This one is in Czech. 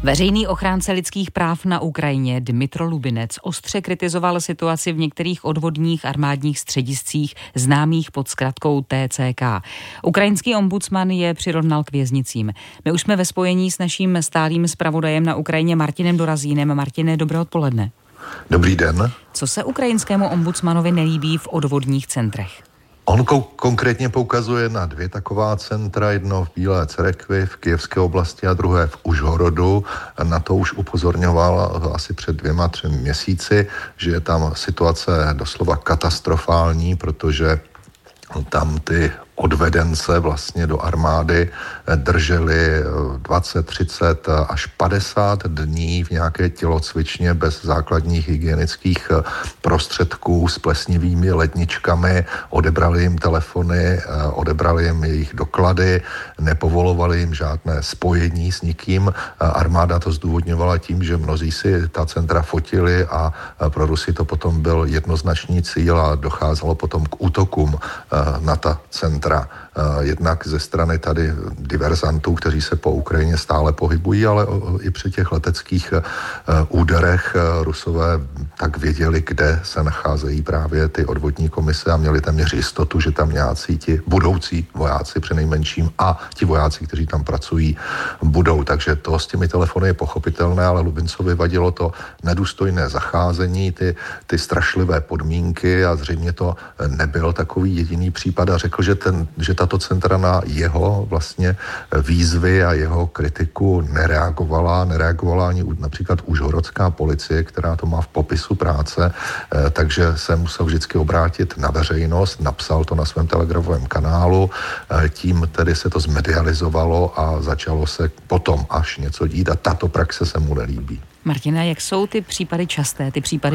Veřejný ochránce lidských práv na Ukrajině Dmytro Lubinec ostře kritizoval situaci v některých odvodních armádních střediscích známých pod zkratkou TCK. Ukrajinský ombudsman je přirovnal k věznicím. My už jsme ve spojení s naším stálým zpravodajem na Ukrajině Martinem Dorazínem. Martine, dobré odpoledne. Dobrý den. Co se ukrajinskému ombudsmanovi nelíbí v odvodních centrech? On konkrétně poukazuje na 2 taková centra, jedno v Bílé Cerekvi v Kyjevské oblasti a druhé v Užhorodu. Na to už upozorňoval asi před 2-3 měsíci, že je tam situace doslova katastrofální, protože tam ty odvedence vlastně do armády drželi 20, 30 až 50 dní v nějaké tělocvičně bez základních hygienických prostředků s plesnivými ledničkami, odebrali jim telefony, odebrali jim jejich doklady, nepovolovali jim žádné spojení s nikým. Armáda to zdůvodňovala tím, že mnozí si ta centra fotili a pro Rusy to potom byl jednoznačný cíl a docházelo potom k útokům na ta centra. Jednak ze strany tady diverzantů, kteří se po Ukrajině stále pohybují, ale i při těch leteckých úderech Rusové tak věděli, kde se nacházejí právě ty odvodní komise a měli téměř jistotu, že tam nějací ti budoucí vojáci přinejmenším a ti vojáci, kteří tam pracují, budou. Takže to s těmi telefony je pochopitelné, ale Lubincovi vadilo to nedůstojné zacházení, ty strašlivé podmínky a zřejmě to nebyl takový jediný případ a řekl, že tato centra na jeho vlastně výzvy a jeho kritiku nereagovala ani například užhorodská policie, která to má v popisu práce, takže se musel vždycky obrátit na veřejnost, napsal to na svém telegramovém kanálu, tím tedy se to zmedializovalo a začalo se potom až něco dít a tato praxe se mu nelíbí. Martina, jak jsou ty případy časté, ty případy